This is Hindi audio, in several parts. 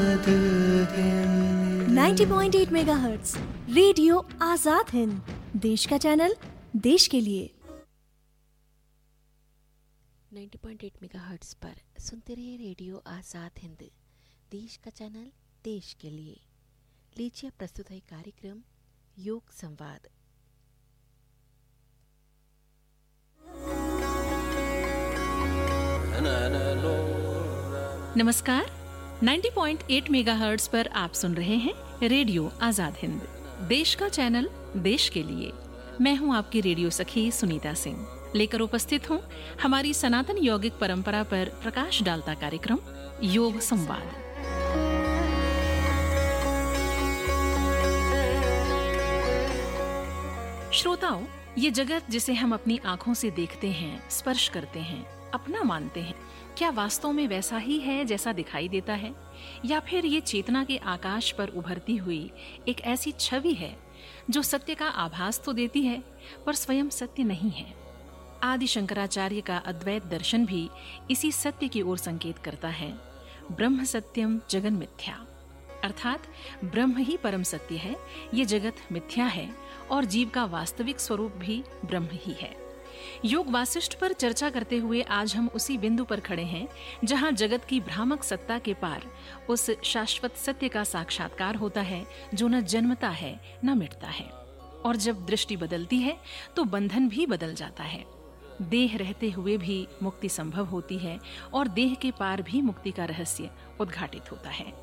90.8 मेगाहर्ट्ज रेडियो आजाद हिंद, देश का चैनल, देश के लिए। 90.8 मेगाहर्ट्ज पर सुनते रहिए रेडियो आजाद हिंद, देश का चैनल, देश के लिए। लीजिए प्रस्तुत है कार्यक्रम योग संवाद। नमस्कार, 90.8 मेगाहर्ट्ज पर आप सुन रहे हैं रेडियो आजाद हिंद, देश का चैनल, देश के लिए। मैं हूं आपकी रेडियो सखी सुनीता सिंह, लेकर उपस्थित हूं हमारी सनातन यौगिक परंपरा पर प्रकाश डालता कार्यक्रम योग संवाद। श्रोताओं, ये जगत जिसे हम अपनी आंखों से देखते हैं, स्पर्श करते हैं, अपना मानते हैं, क्या वास्तव में वैसा ही है जैसा दिखाई देता है, या फिर ये चेतना के आकाश पर उभरती हुई एक ऐसी छवि है जो सत्य का आभास तो देती है पर स्वयं सत्य नहीं है। आदि शंकराचार्य का अद्वैत दर्शन भी इसी सत्य की ओर संकेत करता है। ब्रह्म सत्यम जगन मिथ्या, अर्थात ब्रह्म ही परम सत्य है, ये जगत मिथ्या है और जीव का वास्तविक स्वरूप भी ब्रह्म ही है। योग वासिष्ठ पर चर्चा करते हुए आज हम उसी बिंदु पर खड़े हैं जहां जगत की भ्रामक सत्ता के पार उस शाश्वत सत्य का साक्षात्कार होता है जो न जन्मता है न मिटता है। और जब दृष्टि बदलती है तो बंधन भी बदल जाता है। देह रहते हुए भी मुक्ति संभव होती है और देह के पार भी मुक्ति का रहस्य उद्घाटित होता है।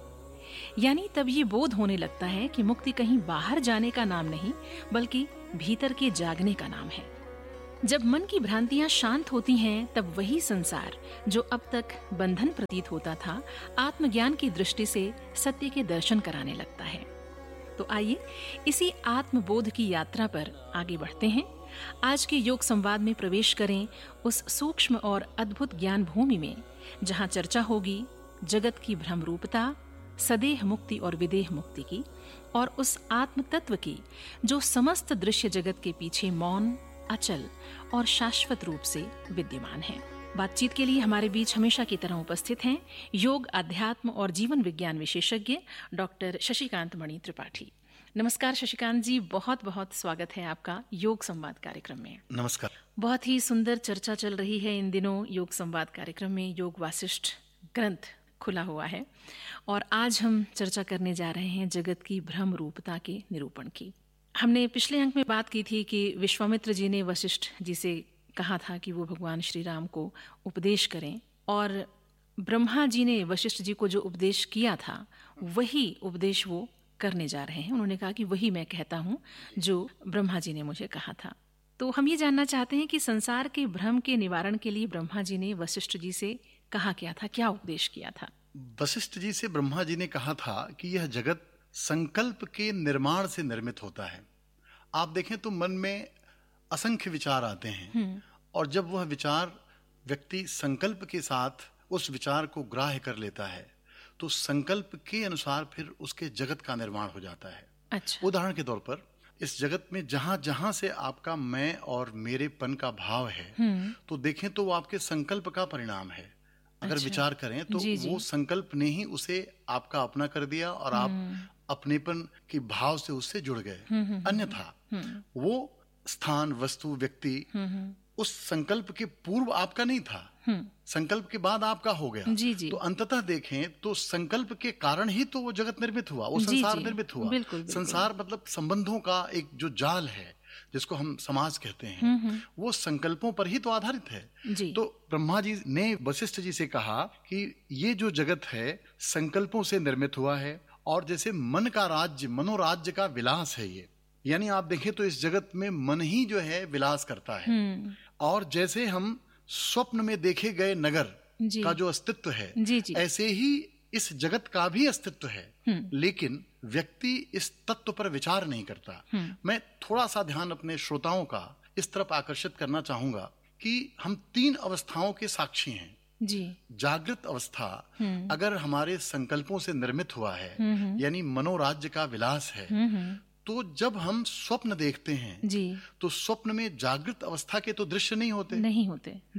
यानी तब ये बोध होने लगता है कि मुक्ति कहीं बाहर जाने का नाम नहीं, बल्कि भीतर के जागने का नाम है। जब मन की भ्रांतियां शांत होती हैं, तब वही संसार जो अब तक बंधन प्रतीत होता था, आत्मज्ञान की दृष्टि से सत्य के दर्शन कराने लगता है। तो आइए इसी आत्मबोध की यात्रा पर आगे बढ़ते हैं। आज के योग संवाद में प्रवेश करें उस सूक्ष्म और अद्भुत ज्ञान भूमि में जहां चर्चा होगी जगत की भ्रम रूपता, सदेह मुक्ति और विदेह मुक्ति की, और उस आत्म तत्व की जो समस्त दृश्य जगत के पीछे मौन, अचल और शाश्वत रूप से विद्यमान है। बातचीत के लिए हमारे बीच हमेशा की तरह उपस्थित हैं योग, अध्यात्म और जीवन विज्ञान विशेषज्ञ डॉक्टर शशिकांत मणि त्रिपाठी। नमस्कार शशिकांत जी, बहुत बहुत स्वागत है आपका योग संवाद कार्यक्रम में। नमस्कार। बहुत ही सुंदर चर्चा चल रही है इन दिनों योग संवाद कार्यक्रम में। योग वासिष्ठ ग्रंथ खुला हुआ है और आज हम चर्चा करने जा रहे हैं जगत की भ्रम रूपता के निरूपण की। हमने पिछले अंक में बात की थी कि विश्वामित्र जी ने वशिष्ठ जी से कहा था कि वो भगवान श्री राम को उपदेश करें, और ब्रह्मा जी ने वशिष्ठ जी को जो उपदेश किया था वही उपदेश वो करने जा रहे हैं। उन्होंने कहा कि वही मैं कहता हूँ जो ब्रह्मा जी ने मुझे कहा था। तो हम ये जानना चाहते हैं कि संसार के भ्रम के निवारण के लिए ब्रह्मा जी ने वशिष्ठ जी से कहा क्या था, क्या उपदेश किया था? वशिष्ठ जी से ब्रह्मा जी ने कहा था कि यह जगत संकल्प के निर्माण से निर्मित होता है। आप देखें तो मन में असंख्य विचार आते हैं, और जब वह विचार व्यक्ति संकल्प के साथ उस विचार को ग्राह्य कर लेता है तो संकल्प के अनुसार फिर उसके जगत का निर्माण हो जाता है। अच्छा। उदाहरण के तौर पर इस जगत में जहां जहां से आपका मैं और मेरेपन का भाव है, तो देखें तो वो आपके संकल्प का परिणाम है। अगर अच्छा। विचार करें तो जी, जी। वो संकल्प ने ही उसे आपका अपना कर दिया और आप अपनेपन के भाव से उससे जुड़ गए। अन्यथा वो स्थान, वस्तु, व्यक्ति उस संकल्प के पूर्व आपका नहीं था, संकल्प के बाद आपका हो गया। जी, जी। तो अंततः देखें तो संकल्प के कारण ही तो वो जगत निर्मित हुआ, वो जी, संसार जी। निर्मित हुआ। बिल्कुल, बिल्कुल। संसार मतलब संबंधों का एक जो जाल है जिसको हम समाज कहते हैं, वो संकल्पों पर ही तो आधारित है। जी। तो ब्रह्मा जी ने वशिष्ठ जी से कहा कि ये जो जगत है संकल्पों से निर्मित हुआ है, और जैसे मन का राज्य, मनोराज्य का विलास है ये। यानी आप देखें तो इस जगत में मन ही जो है विलास करता है। और जैसे हम स्वप्न में देखे गए नगर जी। का जो अस्तित्व है, जी, जी। ऐसे ही इस जगत का भी अस्तित्व है, लेकिन व्यक्ति इस तत्व पर विचार नहीं करता। मैं थोड़ा सा ध्यान अपने श्रोताओं का इस तरफ आकर्षित करना चाहूंगा कि हम 3 अवस्थाओं के साक्षी हैं। जी। जागृत अवस्था अगर हमारे संकल्पों से निर्मित हुआ है, यानी मनोराज्य का विलास है, तो जब हम स्वप्न देखते हैं जी। तो स्वप्न में जागृत अवस्था के तो दृश्य नहीं होते। जी।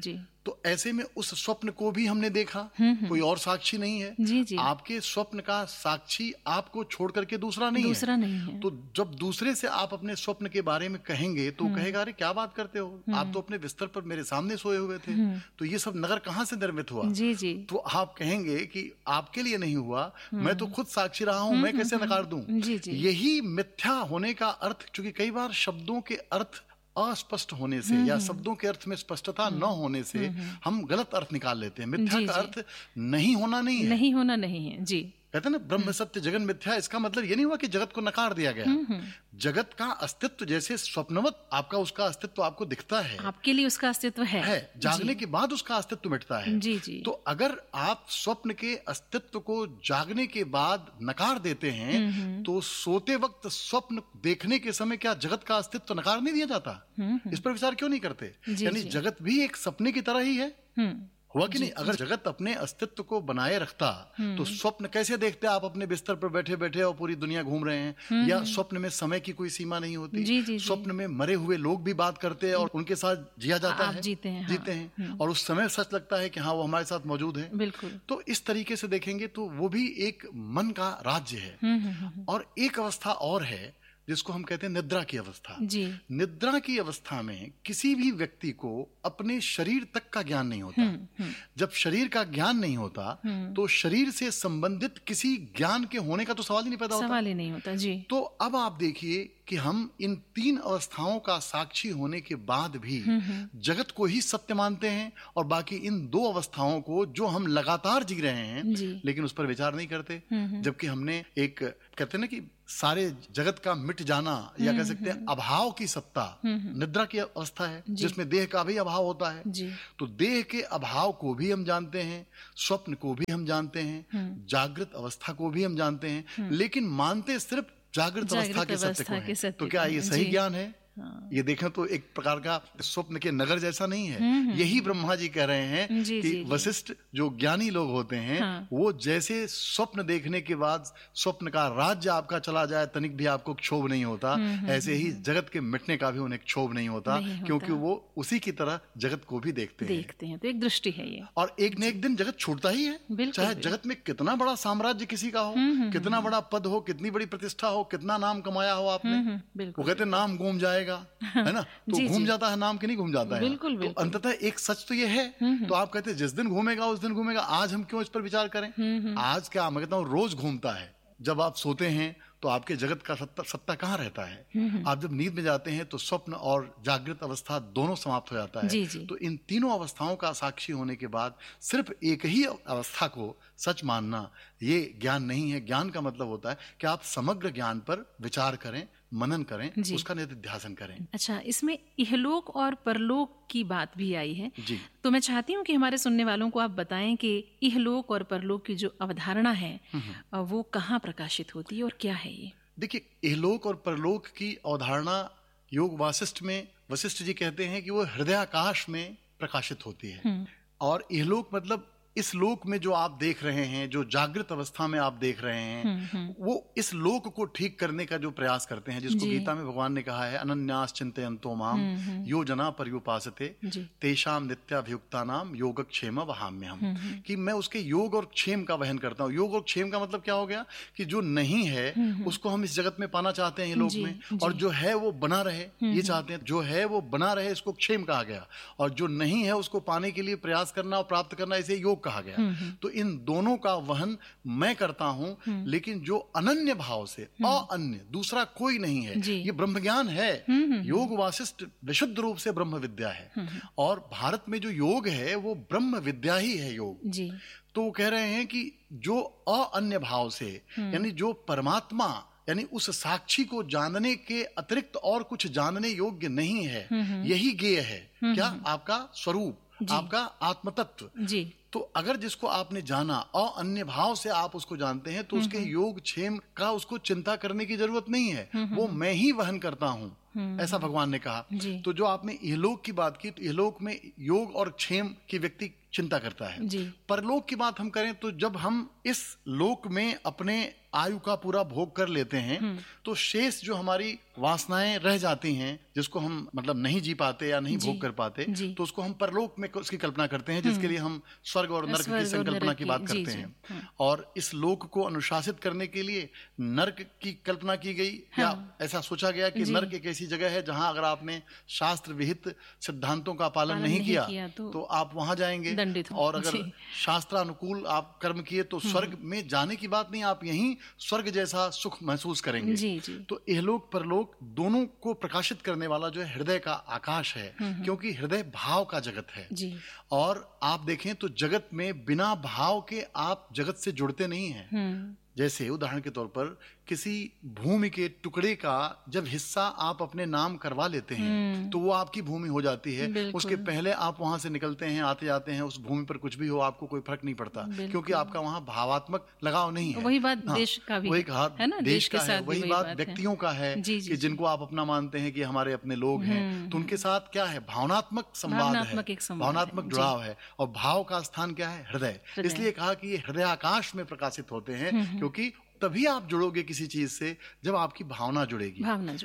तो ऐसे में उस स्वप्न को भी हमने देखा, कोई और साक्षी नहीं है। जी जी। आपके स्वप्न का साक्षी आपको छोड़ करके दूसरा नहीं है। तो जब दूसरे से आप अपने स्वप्न के बारे में कहेंगे तो कहेगा अरे क्या बात करते हो, आप तो अपने बिस्तर पर मेरे सामने सोए हुए थे, तो ये सब नगर कहाँ से निर्मित हुआ? जी जी। तो आप कहेंगे कि आपके लिए नहीं हुआ, मैं तो खुद साक्षी रहा हूं, मैं कैसे नकार दूं? जी जी। यही मिथ्या होने का अर्थ, क्योंकि कई बार शब्दों के अर्थ अस्पष्ट होने से या शब्दों के अर्थ में स्पष्टता न होने से हम गलत अर्थ निकाल लेते हैं। मिथ्या का अर्थ नहीं होना नहीं है, नहीं होना नहीं है। जी, कहते हैं ना ब्रह्म सत्य जगन मिथ्या, इसका मतलब ये नहीं हुआ कि जगत को नकार दिया गया। जगत का अस्तित्व जैसे स्वप्नवत आपका उसका अस्तित्व आपको दिखता है, आपके लिए उसका अस्तित्व है। जागने के बाद उसका अस्तित्व मिटता है। जी जी। तो अगर आप स्वप्न के अस्तित्व को जागने के बाद नकार देते हैं तो सोते वक्त स्वप्न देखने के समय क्या जगत का अस्तित्व नकार नहीं दिया जाता? इस पर विचार क्यों नहीं करते? यानी जगत भी एक सपने की तरह ही है, हुआ कि नहीं? अगर जगत अपने अस्तित्व को बनाए रखता तो स्वप्न कैसे देखते आप अपने बिस्तर पर बैठे बैठे और पूरी दुनिया घूम रहे हैं? या स्वप्न में समय की कोई सीमा नहीं होती? जी, जी, स्वप्न में मरे हुए लोग भी बात करते हैं और उनके साथ जिया जाता है, जीते हैं, जीते हैं और उस समय सच लगता है कि हाँ वो हमारे साथ मौजूद है। बिल्कुल। तो इस तरीके से देखेंगे तो वो भी एक मन का राज्य है। और एक अवस्था और है जिसको हम कहते हैं निद्रा की अवस्था। जी। निद्रा की अवस्था में किसी भी व्यक्ति को अपने शरीर तक का ज्ञान नहीं होता। जब शरीर का ज्ञान नहीं होता तो शरीर से संबंधित किसी ज्ञान के होने का तो सवाल ही नहीं पैदा होता। सवाल ही नहीं होता। जी। तो अब आप देखिए कि हम इन तीन अवस्थाओं का साक्षी होने के बाद भी जगत को ही सत्य मानते हैं और बाकी इन दो अवस्थाओं को जो हम लगातार जी रहे हैं लेकिन उस पर विचार नहीं करते। जबकि हमने एक कहते हैं ना कि सारे जगत का मिट जाना या कह सकते हैं अभाव की सत्ता निद्रा की अवस्था है जिसमें देह का भी अभाव होता है। तो देह के अभाव को भी हम जानते हैं, स्वप्न को भी हम जानते हैं, जागृत अवस्था को भी हम जानते हैं, लेकिन मानते सिर्फ जागृत अवस्था के सत्य को है। तो क्या ये सही ज्ञान है? ये देखें तो एक प्रकार का स्वप्न के नगर जैसा नहीं है। यही ब्रह्मा जी कह रहे हैं कि वशिष्ठ जो ज्ञानी लोग होते हैं वो जैसे स्वप्न देखने के बाद स्वप्न का राज्य आपका चला जाए तनिक भी आपको क्षोभ नहीं होता, ऐसे ही जगत के मिटने का भी उन्हें क्षोभ नहीं होता, क्योंकि वो उसी की तरह जगत को भी देखते हैं। तो एक दृष्टि है ये। और एक न एक दिन जगत छूटता ही है, चाहे जगत में कितना बड़ा साम्राज्य किसी का हो, कितना बड़ा पद हो, कितनी बड़ी प्रतिष्ठा हो, कितना नाम कमाया हो आपने, वो कहते नाम घूम जाएगा, है ना? तो घूम जाता है नाम कि नहीं घूम जाता है? बिल्कुल, तो अंततः एक सच तो ये है। तो आप कहते हैं जिस दिन घूमेगा उस दिन घूमेगा, आज हम क्यों इस पर विचार करें? आज क्या मैं कहता हूँ रोज घूमता है। जब आप सोते हैं तो आपके जगत का सत्ता कहाँ रहता है? आप जब नींद में जाते हैं तो स्वप्न और जागृत अवस्था दोनों समाप्त हो जाता है। तो इन तीनों अवस्थाओं का साक्षी होने के बाद सिर्फ एक ही अवस्था को सच मानना ये ज्ञान नहीं है। ज्ञान का मतलब होता है कि आप समग्र ज्ञान पर विचार करें, मनन करें, उसका निधिध्यासन करें। अच्छा, इसमें इहलोक और परलोक की बात भी आई है जी। तो मैं चाहती हूँ कि हमारे सुनने वालों को आप बताएं कि इहलोक और परलोक की जो अवधारणा है वो कहाँ प्रकाशित होती है और क्या है ये? देखिए, इहलोक और परलोक की अवधारणा योग वासिष्ठ में वशिष्ठ जी कहते हैं कि वो हृदयाकाश में प्रकाशित होती है। और इहलोक मतलब इस लोक में जो आप देख रहे हैं, जो जागृत अवस्था में आप देख रहे हैं, वो इस लोक को ठीक करने का जो प्रयास करते हैं, जिसको गीता में भगवान ने कहा है अनन्यास चिंतयन्तो माम यो जना पर्युपासते तेषाम नित्याभियुक्तानाम योगक्षेम वहाम्यहम्, कि मैं उसके योग और क्षेम का वहन करता हूँ। योग और क्षेम का मतलब क्या हो गया कि जो नहीं है उसको हम इस जगत में पाना चाहते हैं, ये लोक में, और जो है वो बना रहे ये चाहते हैं। जो है वो बना रहे इसको क्षेम कहा गया, और जो नहीं है उसको पाने के लिए प्रयास करना और प्राप्त करना इसे योग कहा गया। तो इन दोनों का वहन मैं करता हूं, लेकिन जो अनन्य भाव से अन्य दूसरा कोई नहीं है, ये ब्रह्म ज्ञान है। योग वासिष्ठ विशुद्ध रूप से ब्रह्म विद्या है, और भारत में जो योग है वो ब्रह्म विद्या ही है योग जी। तो वो कह रहे हैं कि जो अन्य भाव से यानी जो परमात्मा यानी उस साक्षी को जानने के अतिरिक्त और कुछ जानने योग्य नहीं है, यही ज्ञेय है। क्या? आपका स्वरूप, आपका आत्म तत्व जी। तो अगर जिसको आपने जाना और अन्य भाव से आप उसको जानते हैं तो उसके योग क्षेम का उसको चिंता करने की जरूरत नहीं है, वो मैं ही वहन करता हूँ। ऐसा भगवान ने कहा। तो जो आपने इहलोक की बात की, तो इहलोक में योग और क्षेम की व्यक्ति चिंता करता है। परलोक की बात हम करें तो जब हम इस लोक में अपने आयु का पूरा भोग कर लेते हैं तो शेष जो हमारी वासनाएं रह जाती हैं, जिसको हम मतलब नहीं जी पाते या नहीं भोग कर पाते, तो उसको हम परलोक में उसकी कल्पना करते हैं, जिसके लिए हम स्वर्ग और नर्क की संकल्पना की बात करते हैं। और इस लोक को अनुशासित करने के लिए नर्क की कल्पना की गई, या ऐसा सोचा गया कि नर्क एक ऐसी जगह है जहां अगर आपने शास्त्र विहित सिद्धांतों का पालन नहीं किया तो आप वहां जाएंगे, और अगर शास्त्रानुकूल आप कर्म किए तो स्वर्ग में जाने की बात नहीं, आप यहीं स्वर्ग जैसा सुख महसूस करेंगे। तो इहलोक परलोक दोनों को प्रकाशित करने वाला जो है हृदय का आकाश है, क्योंकि हृदय भाव का जगत है। और आप देखें तो जगत में बिना भाव के आप जगत से जुड़ते नहीं हैं। जैसे उदाहरण के तौर पर किसी भूमि के टुकड़े का जब हिस्सा आप अपने नाम करवा लेते हैं तो वो आपकी भूमि हो जाती है। उसके पहले आप वहां से निकलते हैं, आते जाते हैं, उस भूमि पर कुछ भी हो आपको कोई फर्क नहीं पड़ता, क्योंकि आपका वहां भावात्मक लगाव नहीं है। वही बात देश का भी वही कहा है ना, देश का है, वही बात व्यक्तियों का है कि जिनको आप अपना मानते हैं कि हमारे अपने लोग हैं, तो उनके साथ क्या है, भावनात्मक संवाद है, भावनात्मक जुड़ाव है। और भाव का स्थान क्या है, हृदय। इसलिए कहा कि ये हृदय आकाश में प्रकाशित होते हैं, क्योंकि तभी आप जुड़ोगे किसी चीज से जब आपकी भावना जुड़ेगी।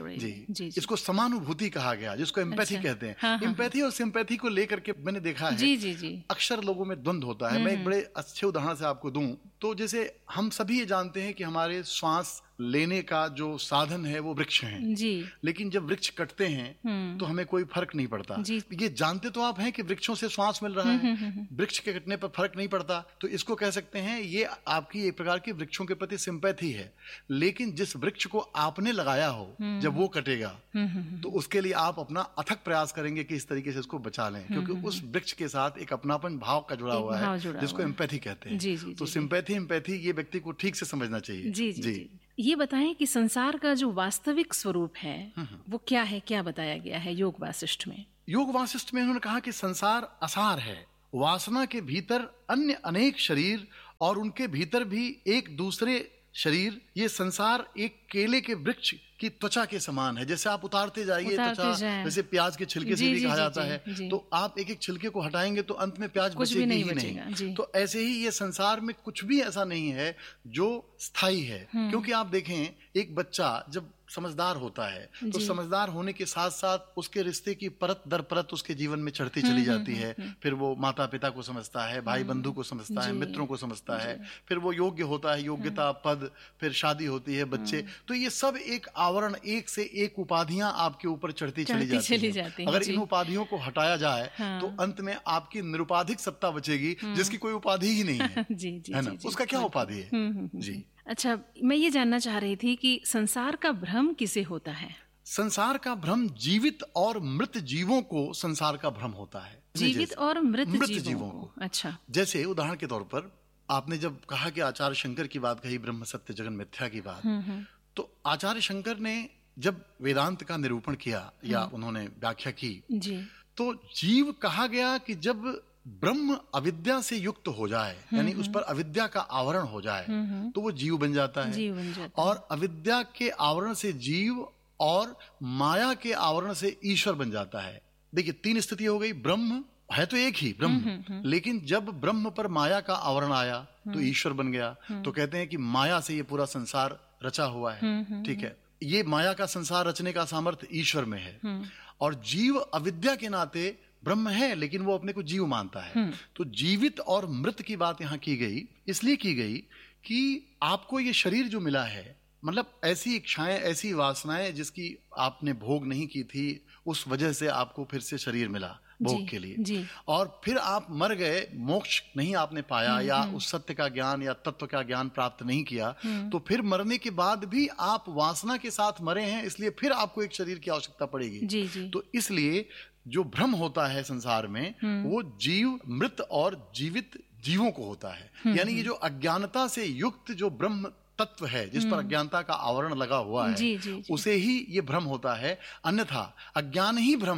जी। इसको समानुभूति कहा गया, जिसको एम्पैथी कहते हैं। एम्पैथी और सिंपैथी को लेकर के मैंने देखा है अक्सर लोगों में द्वंद्व होता है। मैं एक बड़े अच्छे उदाहरण से आपको दूं तो जैसे हम सभी ये जानते हैं कि हमारे श्वास लेने का जो साधन है वो वृक्ष हैं। लेकिन जब वृक्ष कटते हैं तो हमें कोई फर्क नहीं पड़ता। ये जानते तो आप हैं कि वृक्षों से श्वास मिल रहा है, वृक्ष के कटने पर फर्क नहीं पड़ता। तो इसको कह सकते हैं ये आपकी एक प्रकार की वृक्षों के प्रति सिंपैथी है। लेकिन जिस वृक्ष को आपने लगाया हो, जब वो कटेगा तो उसके लिए आप अपना अथक प्रयास करेंगे कि इस तरीके से उसको बचा लें, क्योंकि उस वृक्ष के साथ एक अपनापन भाव का जुड़ा हुआ है, जिसको एम्पैथी कहते हैं। तो सिंपैथी एम्पैथी ये व्यक्ति को ठीक से समझना चाहिए। जी। ये बताएं कि संसार का जो वास्तविक स्वरूप है वो क्या है, क्या बताया गया है योग वासिष्ठ में? योग वासिष्ठ में उन्होंने कहा कि संसार असार है, वासना के भीतर अन्य अनेक शरीर और उनके भीतर भी एक दूसरे शरीर। ये संसार एक केले के वृक्ष की त्वचा के समान है। जैसे आप उतारते जाइए त्वचा, जैसे प्याज के छिलके से भी कहा जाता है, तो आप एक एक छिलके को हटाएंगे तो अंत में प्याज बचेगी ही नहीं। तो ऐसे ही ये संसार में कुछ भी ऐसा नहीं है जो स्थायी है। क्योंकि आप देखें एक बच्चा जब समझदार होता है तो समझदार होने के साथ साथ उसके रिश्ते की परत दर परत उसके जीवन में चढ़ती चली जाती है। फिर वो माता पिता को समझता है, भाई बंधु को समझता है, मित्रों को समझता है, फिर वो योग्य होता है, योग्यता, पद, फिर शादी होती है, बच्चे। तो ये सब एक आवरण, एक से एक उपाधियां आपके ऊपर चढ़ती चली जाती है। अगर इन उपाधियों को हटाया जाए तो अंत में आपकी निरुपाधिक सत्ता बचेगी, जिसकी कोई उपाधि ही नहीं है, है ना? उसका क्या उपाधि है? जी। अच्छा, मैं ये जानना चाह रही थी कि संसार का भ्रम किसे होता है? संसार का भ्रम जीवित और मृत जीवों को संसार का भ्रम होता है। जीवित और मृत जीवों को। अच्छा। जैसे उदाहरण के तौर पर आपने जब कहा कि आचार्य शंकर की बात कही, ब्रह्म सत्य जगन मिथ्या की बात, तो आचार्य शंकर ने जब वेदांत का निरूपण किया या उन्होंने व्याख्या की, तो जीव कहा गया कि जब ब्रह्म अविद्या से युक्त हो जाए, यानी उस पर अविद्या का आवरण हो जाए, तो वो जीव बन जाता है। और अविद्या के आवरण से जीव और माया के आवरण से ईश्वर बन जाता है। देखिए, तीन स्थिति हो गई। ब्रह्म है तो एक ही ब्रह्म, लेकिन जब ब्रह्म पर माया का आवरण आया तो ईश्वर बन गया। तो कहते हैं कि माया से ये पूरा संसार रचा हुआ है। ठीक है, ये माया का संसार रचने का सामर्थ्य ईश्वर में है। और जीव अविद्या के नाते ब्रह्म है, लेकिन वो अपने को जीव मानता है। तो जीवित और मृत की बात यहाँ की गई, इसलिए की गई कि आपको ये शरीर जो मिला है, मतलब ऐसी इच्छाएं, ऐसी वासनाएं जिसकी आपने भोग नहीं की थी, उस वजह से आपको फिर से शरीर मिला भोग के लिए। और फिर आप मर गए, मोक्ष नहीं आपने पाया, या उस सत्य का ज्ञान या तत्व का ज्ञान प्राप्त नहीं किया, तो फिर मरने के बाद भी आप वासना के साथ मरे हैं, इसलिए फिर आपको एक शरीर की आवश्यकता पड़ेगी। तो इसलिए जो भ्रम होता है संसार में, वो जीव, मृत और जीवित जीवों को होता है। यानी ये जो अज्ञानता से युक्त जो ब्रह्म तत्व है, जिस पर अज्ञानता का आवरण लगा हुआ है, उसे ही ये भ्रम होता है। अन्यथा अज्ञान ही भ्रम है।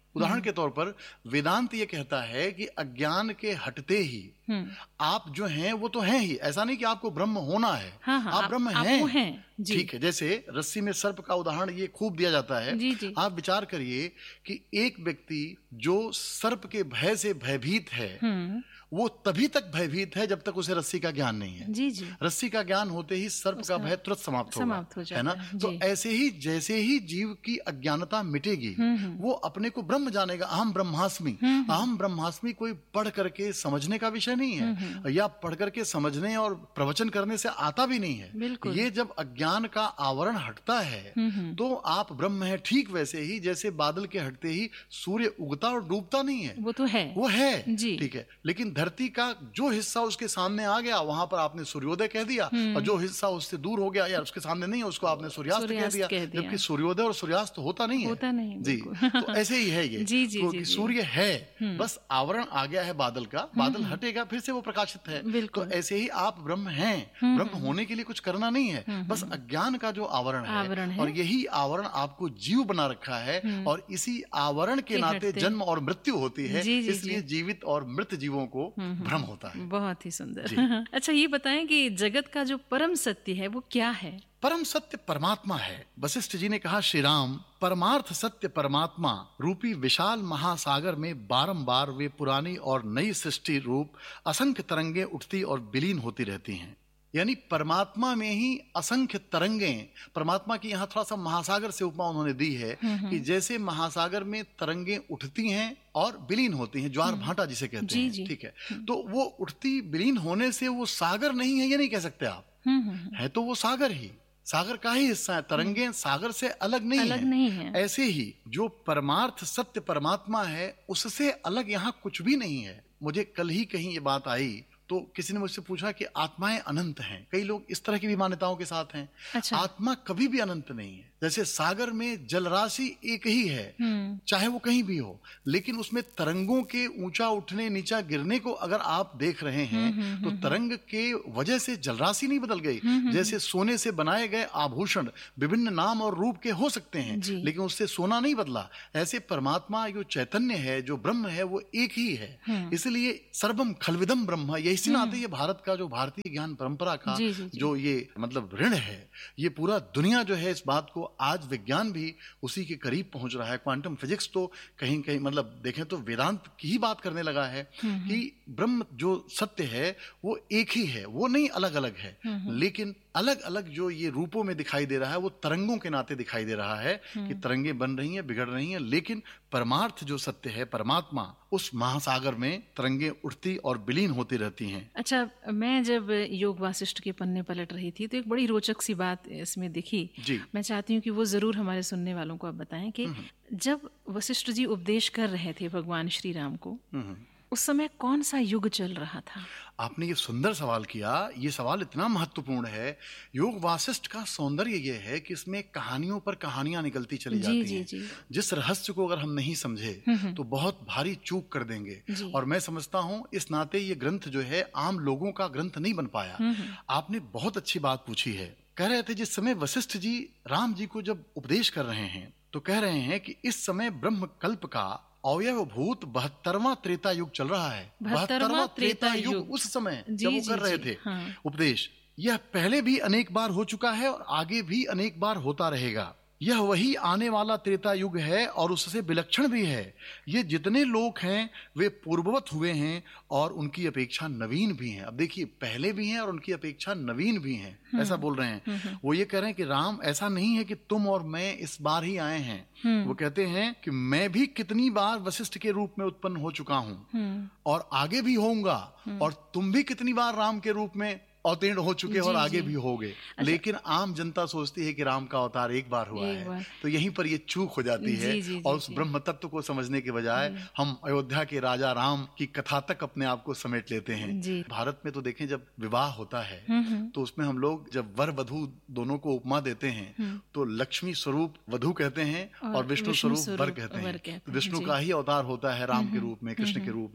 उदाहरण के तौर पर वेदांत ये कहता है कि अज्ञान के हटते ही आप जो हैं वो तो हैं ही, ऐसा नहीं कि आपको ब्रह्म होना है। हाँ, आप ब्रह्म आप वो हैं। जी। ठीक है, जैसे रस्सी में सर्प का उदाहरण ये खूब दिया जाता है। जी, जी। आप विचार करिए कि एक व्यक्ति जो सर्प के भय से भयभीत है वो तभी तक भयभीत है जब तक उसे रस्सी का ज्ञान नहीं है। जी, जी। रस्सी का ज्ञान होते ही सर्प का भय तुरंत समाप्त हो जाता है ना। तो ऐसे ही जैसे ही जीव की अज्ञानता मिटेगी वो अपने को ब्रह्म जानेगा। अहम ब्रह्मास्मि। अहम ब्रह्मास्मि कोई पढ़ करके समझने का विषय नहीं है, या पढ़ करके समझने और प्रवचन करने से आता भी नहीं है। ये जब अज्ञान का आवरण हटता है तो आप ब्रह्म है। ठीक वैसे ही जैसे बादल के हटते ही सूर्य उगता और डूबता नहीं है, वो तो है, वो है। ठीक है, लेकिन धरती का जो हिस्सा उसके सामने आ गया वहां पर आपने सूर्योदय कह दिया, और जो हिस्सा उससे दूर हो गया या उसके सामने नहीं है उसको आपने सूर्यास्त कह दिया, जबकि सूर्योदय और सूर्यास्त होता नहीं है। जी, तो ऐसे ही है ये। तो सूर्य है, बस आवरण आ गया है बादल का, बादल हटेगा फिर से वो प्रकाशित है। तो ऐसे ही आप ब्रह्म हैं। ब्रह्म होने के लिए कुछ करना नहीं है, बस अज्ञान का जो आवरण है और यही आवरण आपको जीव बना रखा है, और इसी आवरण के नाते जन्म और मृत्यु होती है। इसलिए जीवित और मृत जीवों को भ्रम होता है। बहुत ही सुंदर। अच्छा, ये बताएं कि जगत का जो परम सत्य है वो क्या है? परम सत्य परमात्मा है। वशिष्ठ जी ने कहा, श्री राम परमार्थ सत्य परमात्मा रूपी विशाल महासागर में बारंबार वे पुरानी और नई सृष्टि रूप असंख्य तरंगें उठती और विलीन होती रहती हैं। यानी परमात्मा में ही असंख्य तरंगें। परमात्मा की यहाँ थोड़ा सा महासागर से उपमा उन्होंने दी है कि जैसे महासागर में तरंगें उठती हैं और विलीन होती हैं, ज्वार भाटा जिसे कहते हैं। ठीक है, तो वो उठती विलीन होने से वो सागर नहीं है ये नहीं कह सकते आप, है तो वो सागर ही, सागर का ही हिस्सा है। तरंगें सागर से अलग नहीं है। ऐसे ही जो परमार्थ सत्य परमात्मा है उससे अलग यहाँ कुछ भी नहीं है। मुझे कल ही कहीं ये बात आई तो किसी ने मुझसे पूछा कि आत्माएं अनंत हैं। कई लोग इस तरह की भी मान्यताओं के साथ हैं। अच्छा। आत्मा कभी भी अनंत नहीं है। जैसे सागर में जलराशि एक ही है, चाहे वो कहीं भी हो, लेकिन उसमें तरंगों के ऊंचा उठने नीचा गिरने को अगर आप देख रहे हैं तो तरंग के वजह से जलराशि नहीं बदल गई। जैसे सोने से बनाए गए आभूषण विभिन्न नाम और रूप के हो सकते हैं लेकिन उससे सोना नहीं बदला। ऐसे परमात्मा जो चैतन्य है, जो ब्रह्म है, वो एक ही है। इसलिए सर्वम खलविदम ब्रह्म, यही इसी नाते ये भारत का जो भारतीय ज्ञान परंपरा का जो ये मतलब ऋण है, ये पूरा दुनिया जो है इस बात को आज विज्ञान भी उसी के करीब पहुंच रहा है। क्वांटम फिजिक्स तो कहीं कहीं मतलब देखें तो वेदांत की ही बात करने लगा है कि ब्रह्म जो सत्य है वो एक ही है, वो नहीं अलग अलग है। लेकिन अलग अलग जो ये रूपों में दिखाई दे रहा है वो तरंगों के नाते दिखाई दे रहा है कि तरंगे बन रही हैं, बिगड़ रही हैं, लेकिन परमार्थ जो सत्य है परमात्मा, उस महासागर में तरंगे उठती और विलीन होती रहती हैं। अच्छा, मैं जब योग वासिष्ठ के पन्ने पलट रही थी तो एक बड़ी रोचक सी बात इसमें दिखी। मैं चाहती हूँ कि वो जरूर हमारे सुनने वालों को आप बताएं कि जब वशिष्ठ जी उपदेश कर रहे थे भगवान श्री राम को, उस समय कौन सा युग चल रहा था? आपने ये सुंदर सवाल किया। ये सवाल इतना महत्वपूर्ण है। योग वासिष्ठ का सौंदर्य ये है कि इसमें कहानियों पर कहानियां निकलती चली जाती हैं। जिस रहस्य को अगर हम नहीं समझे तो बहुत भारी चूक कर देंगे। और मैं समझता हूँ इस नाते ये ग्रंथ जो है आम लोगों का ग्रंथ नहीं बन पाया। आपने बहुत अच्छी बात पूछी है। कह रहे थे जिस समय वशिष्ठ जी राम जी को जब उपदेश कर रहे हैं तो कह रहे हैं कि इस समय ब्रह्म कल्प का अवयवभूत 72वां त्रेता युग चल रहा है। 72वां त्रेता युग उस समय जब वो कर रहे थे उपदेश, यह पहले भी अनेक बार हो चुका है और आगे भी अनेक बार होता रहेगा। यह वही आने वाला त्रेता युग है और उससे विलक्षण भी है। ये जितने लोग हैं वे पूर्ववत हुए हैं और उनकी अपेक्षा नवीन भी हैं। अब देखिए, पहले भी हैं और उनकी अपेक्षा नवीन भी हैं, ऐसा बोल रहे हैं। वो ये कह रहे हैं कि राम, ऐसा नहीं है कि तुम और मैं इस बार ही आए हैं। वो कहते हैं कि मैं भी कितनी बार वशिष्ठ के रूप में उत्पन्न हो चुका हूँ और आगे भी होऊंगा, और तुम भी कितनी बार राम के रूप में अवतीर्ण हो चुके और आगे भी होंगे। लेकिन आम जनता सोचती है कि राम का अवतार एक बार हुआ है, तो यहीं पर ये चूक हो जाती है। और उस ब्रह्म तत्व को समझने के बजाय हम अयोध्या के राजा राम की कथा तक अपने आप को समेट लेते हैं। भारत में तो देखें, जब विवाह होता है तो उसमें हम लोग जब वर वधू दोनों को उपमा देते हैं तो लक्ष्मी स्वरूप वधू कहते हैं और विष्णु स्वरूप वर कहते हैं। विष्णु का ही अवतार होता है राम के रूप में, कृष्ण के रूप में।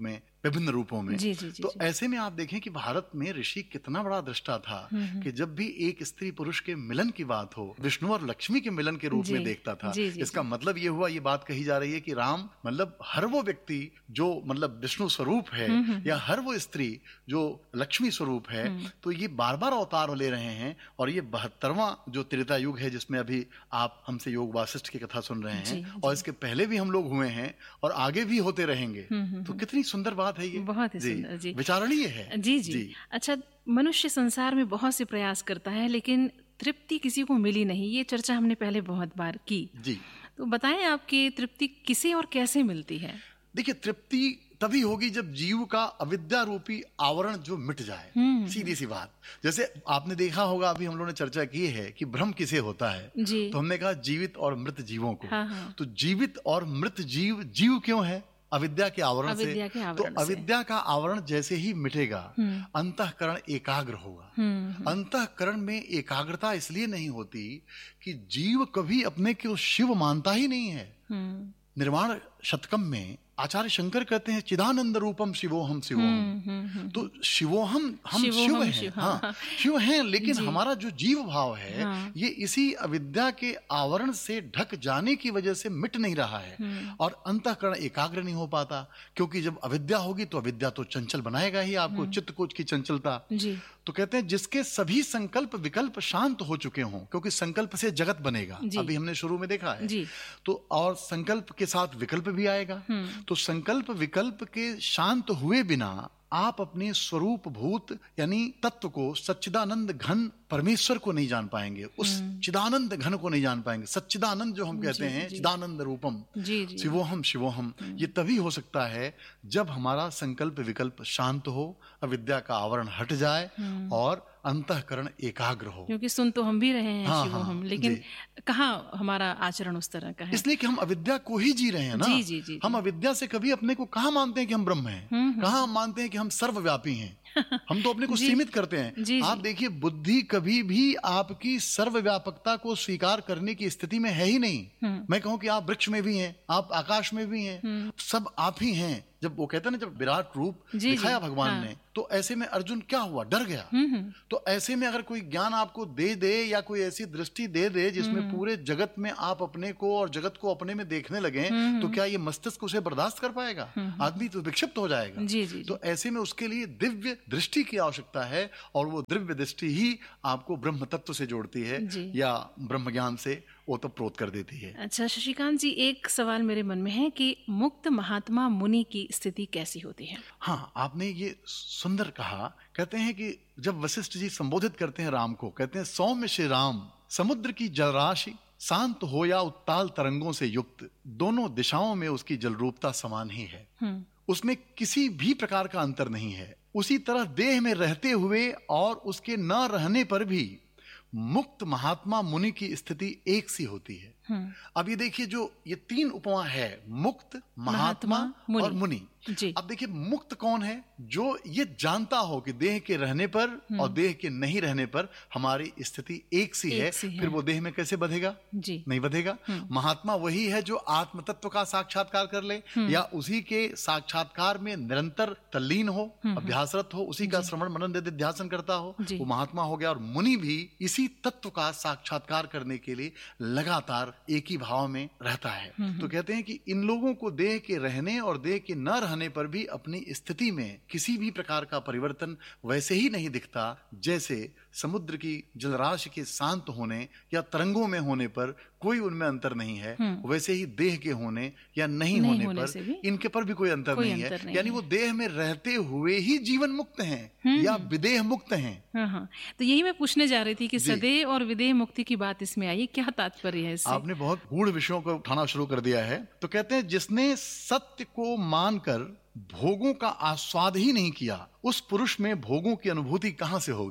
विभिन्न रूपों में। जी, जी, जी, तो जी। ऐसे में आप देखें कि भारत में ऋषि कितना बड़ा दृष्टा था कि जब भी एक स्त्री पुरुष के मिलन की बात हो, विष्णु और लक्ष्मी के मिलन के रूप जी, में देखता था। जी, जी, इसका मतलब ये हुआ, ये बात कही जा रही है कि राम मतलब हर वो व्यक्ति जो मतलब विष्णु स्वरूप है या हर वो स्त्री जो लक्ष्मी स्वरूप है, तो ये बार बार अवतार ले रहे हैं। और ये 72वां जो त्रेता युग है जिसमें अभी आप हमसे योग वासिष्ठ की कथा सुन रहे हैं, और इसके पहले भी हम लोग हुए हैं और आगे भी होते रहेंगे। तो कितनी सुंदर बात है ये, बहुत ही सुंदर। जी, विचारणीय है। जी, जी। अच्छा, मनुष्य संसार में बहुत से प्रयास करता है लेकिन तृप्ति किसी को मिली नहीं, ये चर्चा हमने पहले बहुत बार की। जी, तो बताएं आपकी तृप्ति किसे और कैसे मिलती है? देखिए, तृप्ति तभी होगी जब जीव का अविद्या रूपी आवरण जो मिट जाए। सीधी सी बात, जैसे आपने देखा होगा, अभी हम लोगों ने चर्चा की है कि भ्रम किसे होता है। जी। तो हमने कहा जीवित और मृत जीवों को। हाँ। तो जीवित और मृत जीव जीव क्यों है? अविद्या के आवरण से। तो अविद्या का आवरण जैसे ही मिटेगा, अंतःकरण एकाग्र होगा। अंतःकरण में एकाग्रता इसलिए नहीं होती कि जीव कभी अपने को शिव मानता ही नहीं है। निर्वाण शतकम में आचार्य शंकर कहते हैं चिदानंद रूपम शिवोहम शिवोहम। तो शिवोहम हम शिव हैं, हाँ शिव हैं, लेकिन हमारा जो जीव भाव है ये इसी अविद्या के आवरण से ढक जाने की वजह से मिट नहीं रहा है और अंतःकरण एकाग्र नहीं हो पाता। क्योंकि जब अविद्या होगी तो अविद्या तो चंचल बनाएगा ही आपको, चित्त कोच की चंचलता। तो कहते हैं जिसके सभी संकल्प विकल्प शांत हो चुके हों, क्योंकि संकल्प से जगत बनेगा, अभी हमने शुरू में देखा है। तो और संकल्प के साथ विकल्प भी आएगा। तो संकल्प विकल्प के शांत हुए बिना आप अपने स्वरूप भूत यानी तत्व को, सच्चिदानंद घन परमेश्वर को नहीं जान पाएंगे, उस चिदानंद घन को नहीं जान पाएंगे। सच्चिदानंद जो हम कहते हैं, चिदानंद रूपम शिवोहम शिवोहम, ये तभी हो सकता है जब हमारा संकल्प विकल्प शांत हो, अविद्या का आवरण हट जाए और अंतःकरण एकाग्र हो। क्योंकि सुन तो हम भी रहे हैं शिवोहम, लेकिन कहाँ हमारा आचरण उस तरह का है। इसलिए कि हम अविद्या को ही जी रहे हैं ना। जी। हम अविद्या से कभी अपने को कहाँ मानते हैं कि हम ब्रह्म हैं, कहाँ मानते हैं कि हम सर्वव्यापी हैं। हम तो अपने को सीमित करते हैं। आप देखिए, बुद्धि कभी भी आपकी सर्वव्यापकता को स्वीकार करने की स्थिति में है ही नहीं। मैं कहूं कि आप वृक्ष में भी हैं, आप आकाश में भी हैं, सब आप ही हैं। जब वो कहते हैं ना, जब विराट रूप दिखाया भगवान ने, तो ऐसे में अर्जुन क्या हुआ, डर गया। तो ऐसे में अगर कोई ज्ञान आपको दे दे या कोई ऐसी दृष्टि दे दे जिसमें पूरे जगत में आप अपने को और जगत को अपने में देखने लगे, तो क्या ये मस्तिष्क उसे बर्दाश्त कर पाएगा? आदमी तो विक्षिप्त हो जाएगा। तो ऐसे में उसके लिए दिव्य दृष्टि की आवश्यकता है, और वो दिव्य दृष्टि ही आपको ब्रह्म तत्व से जोड़ती है या ब्रह्म ज्ञान से ओतप्रोत कर देती है। अच्छा शशिकांत जी, एक सवाल मेरे मन में है कि मुक्त महात्मा मुनि की स्थिति कैसी होती है? हाँ, आपने ये सुंदर कहा। कहते हैं कि जब वशिष्ठ जी संबोधित करते हैं राम को, कहते हैं सौम्य श्री राम, समुद्र की जलराशि शांत हो या उत्ताल तरंगों से युक्त, दोनों दिशाओं में उसकी जलरूपता समान ही है। उसमें किसी भी प्रकार का अंतर नहीं है। उसी तरह देह में रहते हुए और उसके न रहने पर भी मुक्त महात्मा मुनि की स्थिति एक सी होती है। अब ये देखिए, जो ये तीन उपमा है, मुक्त, महात्मा और मुनि। अब देखिए, मुक्त कौन है? जो ये जानता हो कि देह के रहने पर और देह के नहीं रहने पर हमारी स्थिति एक सी है। फिर वो देह में कैसे बधेगा? नहीं बधेगा। महात्मा वही है जो आत्म तत्व का साक्षात्कार कर ले या उसी के साक्षात्कार में निरंतर तल्लीन हो, अभ्यासरत हो, उसी का श्रवण मनन निधिध्यासन करता हो, वो महात्मा हो गया। और मुनि भी इसी तत्व का साक्षात्कार करने के लिए लगातार एक ही भाव में रहता है। तो कहते हैं कि इन लोगों को देह के रहने और देह के न रहने पर भी अपनी स्थिति में किसी भी प्रकार का परिवर्तन वैसे ही नहीं दिखता जैसे समुद्र की जलराशि के शांत होने या तरंगों में होने पर कोई उनमें अंतर नहीं है, वैसे ही देह के होने या नहीं होने पर इनके पर भी कोई अंतर नहीं है। यानी वो देह में रहते हुए ही जीवन मुक्त हैं या विदेह मुक्त हैं। तो यही मैं पूछने जा रही थी कि सदेह और विदेह मुक्ति की बात इसमें आई, क्या तात्पर्य है इससे? आपने बहुत गूढ़ विषयों को उठाना शुरू कर दिया है। तो कहते हैं जिसने सत्य को मानकर भोगों का आस्वाद ही नहीं किया, उस पुरुष में भोगों की अनुभूति कहां से होगी?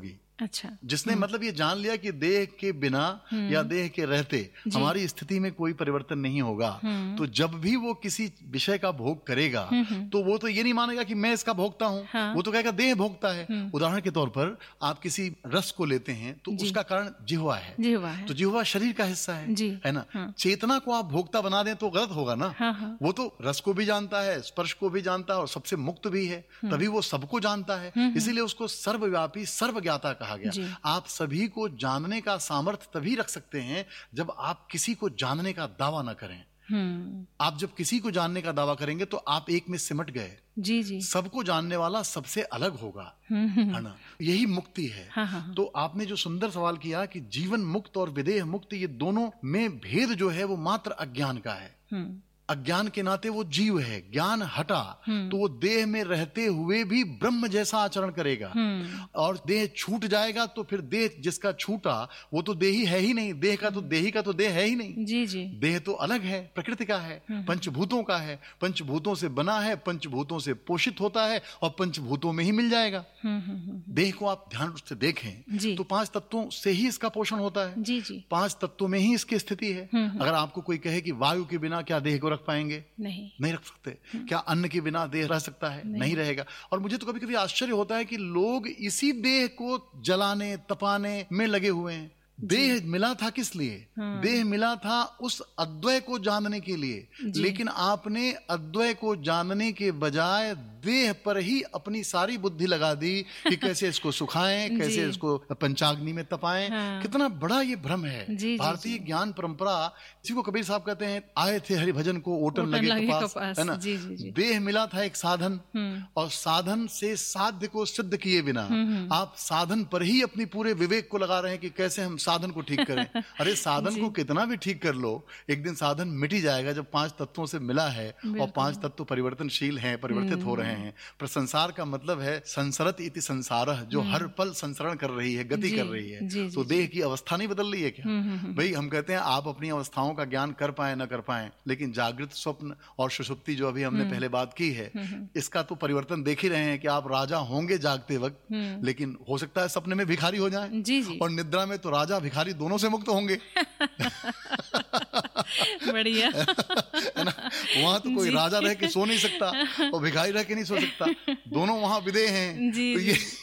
अच्छा। जिसने मतलब ये जान लिया कि देह के बिना या देह के रहते हमारी स्थिति में कोई परिवर्तन नहीं होगा, तो जब भी वो किसी विषय का भोग करेगा तो वो तो ये नहीं मानेगा कि मैं इसका भोगता हूँ, वो तो कहेगा देह भोगता है। उदाहरण के तौर पर आप किसी रस को लेते हैं तो उसका कारण जिह्वा है, तो जिह्वा शरीर का हिस्सा है ना। चेतना को आप भोक्ता बना दें तो गलत होगा ना। वो तो रस को भी जानता है, स्पर्श को भी जानता है और सबसे मुक्त भी है, तभी वो सबको जानता है। इसीलिए उसको सर्वव्यापी सर्वज्ञाता कहा गया। आप सभी को जानने का सामर्थ्य तभी रख सकते हैं जब आप किसी को जानने का दावा न करें। आप जब किसी को जानने का दावा करेंगे तो आप एक में सिमट गए। जी। सबको जानने वाला सबसे अलग होगा, है ना। यही मुक्ति है। तो आपने जो सुंदर सवाल किया कि जीवन मुक्त और विदेह मुक्त, ये दोनों में भेद जो है वो मात्र अज्ञान का है। अज्ञान के नाते वो जीव है, ज्ञान हटा तो वो देह में रहते हुए भी ब्रह्म जैसा आचरण करेगा, और देह छूट जाएगा तो फिर देह जिसका छूटा वो तो देही है ही नहीं, देह का तो देही का तो देह है ही नहीं। जी। देह तो अलग है, प्रकृति का है, पंचभूतों का है, पंचभूतों से बना है, पंचभूतों से पोषित होता है और पंचभूतों में ही मिल जाएगा। देह को आप ध्यान से देखें तो 5 तत्वों से ही इसका पोषण होता है। जी। 5 तत्वों में ही इसकी स्थिति है। अगर आपको कोई कहे कि वायु के बिना क्या देह को रख पाएंगे? नहीं रख सकते। क्या अन्न के बिना देह रह सकता है? नहीं रहेगा। और मुझे तो कभी कभी आश्चर्य होता है कि लोग इसी देह को जलाने तपाने में लगे हुए हैं। देह मिला था किस लिए? देह मिला था उस अद्वय को जानने के लिए, लेकिन आपने अद्वय को जानने के बजाय देह पर ही अपनी सारी बुद्धि लगा दी कि कैसे इसको सुखाएं, कैसे इसको पंचाग्नि में तपाएं। कितना बड़ा ये भ्रम है। भारतीय ज्ञान परंपरा, इसी को कबीर साहब कहते हैं, आए थे हरि भजन को ओटन लगे कपास, है ना। देह मिला था एक साधन, और साधन से साध्य को सिद्ध किए बिना आप साधन पर ही अपनी पूरे विवेक को लगा रहे हैं कि कैसे हम साधन को ठीक करें। अरे साधन को कितना भी ठीक कर लो, एक दिन साधन मिट ही जाएगा जब 5 तत्वों से मिला है, और 5 तत्व परिवर्तनशील हैं, परिवर्तित हो रहे हैं। पर संसार का मतलब है संसरत इति संसारः, जो हर पल संसरण कर रही है, गति कर रही है। तो देह की अवस्था नहीं बदल रही है क्या? भाई हम कहते हैं आप अपनी अवस्थाओं का ज्ञान कर पाए न कर पाए, लेकिन जागृत, स्वप्न और सुषुप्ति जो अभी हमने पहले बात की है, इसका तो परिवर्तन देख ही रहे हैं कि आप राजा होंगे जागते वक्त, लेकिन हो सकता है सपने में भिखारी हो जाएं, और निद्रा में तो राजा भिखारी दोनों से मुक्त होंगे। बढ़िया है ना। वहां तो कोई राजा रह के सो नहीं सकता और भिखारी रह के नहीं सो सकता, दोनों वहां विदेह हैं। तो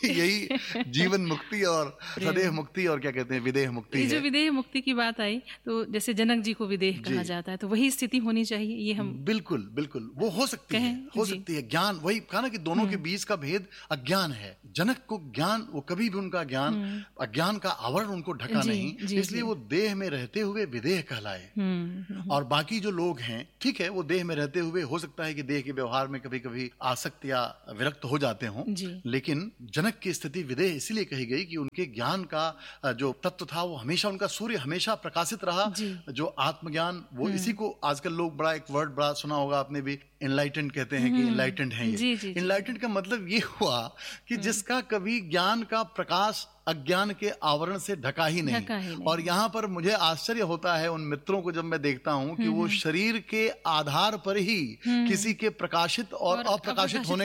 यही जीवन मुक्ति और सदेह मुक्ति और क्या कहते हैं विदेह मुक्ति है। जो विदेह मुक्ति की बात आई, तो जैसे जनक जी को विदेह कहा जाता है, तो वही स्थिति होनी चाहिए। ये हम बिल्कुल वो हो सकती है, हो सकती है। ज्ञान, वही कहा ना कि दोनों के बीच का भेद अज्ञान है। जनक को ज्ञान, वो कभी भी उनका ज्ञान, अज्ञान का आवरण उनको ढका नहीं, इसलिए वो देह में रहते हुए विदेह कहलाए। और बाकी जो लोग हैं, ठीक है, वो देह में रहते हुए हो सकता है कि देह के व्यवहार में कभी कभी आसक्त या विरक्त हो जाते हों, लेकिन जनक की स्थिति विदेह इसलिए कही गई कि उनके ज्ञान का जो तत्व था वो हमेशा, उनका सूर्य हमेशा प्रकाशित रहा। जो आत्मज्ञान, वो इसी को आजकल लोग बड़ा एक वर्ड बड़ा सुना होगा आपने भी, एनलाइटेंड कहते हैं कि एनलाइटेंड है ये। एनलाइटेंड का मतलब ये हुआ कि जिसका कभी ज्ञान का प्रकाश अज्ञान के आवरण से ढका ही नहीं। और यहाँ पर मुझे आश्चर्य होता है उन मित्रों को जब मैं देखता हूँ कि वो शरीर के आधार पर ही किसी के प्रकाशित और अप्रकाशित होने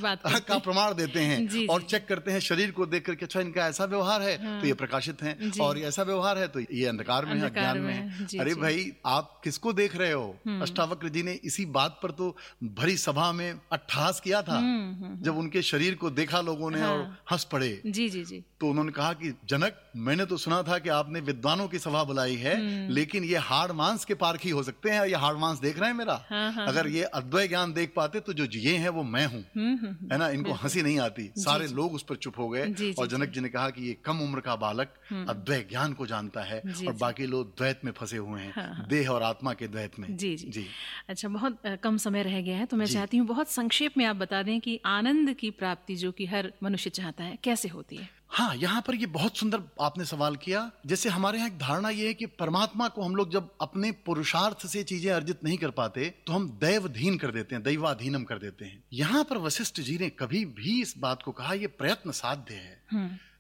का प्रमाण देते हैं, और चेक करते हैं शरीर को देख करके, अच्छा इनका ऐसा व्यवहार है तो ये प्रकाशित है, और ऐसा व्यवहार है तो ये अंधकार में है, अज्ञान में है। अरे भाई आप किसको देख रहे हो? अष्टावक्र जी ने इसी बात पर तो भरी सभा में अट्ठहास किया था जब उनके शरीर को देखा लोगों ने और हंस पड़े। तो उन्होंने कहा कि जनक, मैंने तो सुना था कि आपने विद्वानों की सभा बुलाई है, लेकिन ये हाड़ मांस के पारखी हो सकते हैं, ये हाड़ मांस देख रहे हैं मेरा। अगर ये अद्वय ज्ञान देख पाते तो जो ये हैं वो मैं हूँ, है ना। इनको हंसी नहीं आती, सारे लोग उस पर चुप हो गए। और जनक जी ने कहा कि ये कम उम्र का बालक अद्वय ज्ञान को जानता है, और बाकी लोग द्वैत में फंसे हुए हैं, देह और आत्मा के द्वैत में। जी। अच्छा, बहुत कम समय रह गया है, तो मैं चाहती हूँ बहुत संक्षेप में आप बता दें कि आनंद की प्राप्ति जो कि हर मनुष्य चाहता है, कैसे होती है? हाँ, यहाँ पर ये बहुत सुंदर आपने सवाल किया। जैसे हमारे यहाँ एक धारणा ये है कि परमात्मा को हम लोग जब अपने पुरुषार्थ से चीजें अर्जित नहीं कर पाते तो हम दैवधीन कर देते हैं, दैवाधीनम कर देते हैं। यहाँ पर वशिष्ठ जी ने कभी भी इस बात को कहा ये प्रयत्न साध्य है।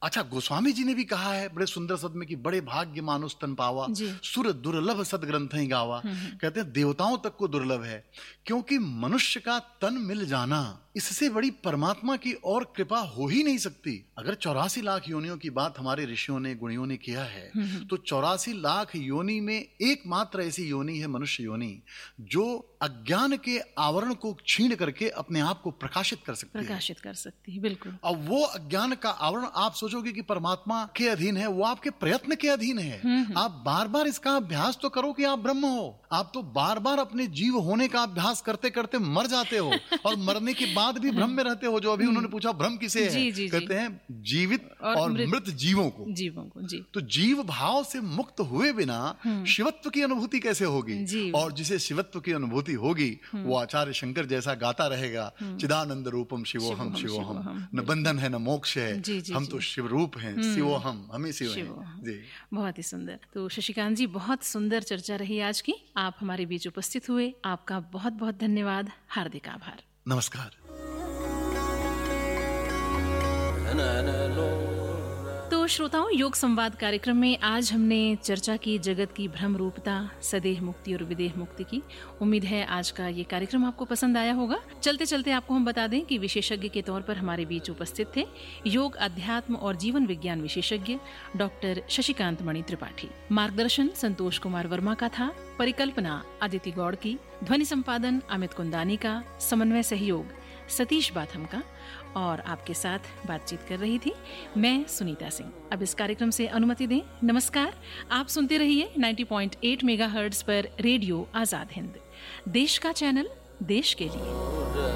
अच्छा, गोस्वामी जी ने भी कहा है बड़े सुंदर शब्द में कि बड़े भाग्य मानुष तन पावा, सुर दुर्लभ सदग्रंथ ही गावा। कहते हैं देवताओं तक को दुर्लभ है, क्योंकि मनुष्य का तन मिल जाना, इससे बड़ी परमात्मा की और कृपा हो ही नहीं सकती। अगर 84 लाख योनियों की बात हमारे ऋषियों ने, गुणियों ने किया है, तो 84 लाख योनि में एकमात्र ऐसी योनि है मनुष्य योनि, जो अज्ञान के आवरण को छीन करके अपने आप को प्रकाशित कर सकती है। बिल्कुल। और वो अज्ञान का आवरण, आप सोचोगे कि परमात्मा के अधीन है, वो आपके प्रयत्न के अधीन है। आप बार बार इसका अभ्यास तो करो कि आप ब्रह्म हो। आप तो बार बार अपने जीव होने का अभ्यास करते करते मर जाते हो और मरने के बाद भी भ्रम में रहते हो। जो अभी उन्होंने पूछा भ्रम किसे है, कहते हैं जीवित और मृत जीवों को। जी। तो जीव भाव से मुक्त हुए बिना शिवत्व की अनुभूति कैसे होगी? और जिसे शिवत्व की अनुभूति होगी वो आचार्य शंकर जैसा गाता रहेगा, चिदानंद रूपम शिवोहम शिवोहम, न बंधन है न मोक्ष है, हम तो शिव रूप हैं, शिवोहम, हम ही शिव हैं। जी, बहुत ही सुंदर। तो शशिकांत जी, बहुत सुंदर चर्चा रही आज की। आप हमारे बीच उपस्थित हुए, आपका बहुत बहुत धन्यवाद, हार्दिक आभार। नमस्कार। तो श्रोताओं, योग संवाद कार्यक्रम में आज हमने चर्चा की जगत की भ्रम रूपता, सदेह मुक्ति और विदेह मुक्ति की। उम्मीद है आज का ये कार्यक्रम आपको पसंद आया होगा। चलते चलते आपको हम बता दें कि विशेषज्ञ के तौर पर हमारे बीच उपस्थित थे योग, अध्यात्म और जीवन विज्ञान विशेषज्ञ डॉक्टर शशिकांत मणि त्रिपाठी। मार्गदर्शन संतोष कुमार वर्मा का था, परिकल्पना अदिति गौड़ की, ध्वनि संपादन अमित कुंदानी का, समन्वय सहयोग सतीश बाथम का, और आपके साथ बातचीत कर रही थी मैं सुनीता सिंह। अब इस कार्यक्रम से अनुमति दें। नमस्कार। आप सुनते रहिए 90.8 मेगाहर्ट्ज पर रेडियो आजाद हिंद, देश का चैनल, देश के लिए।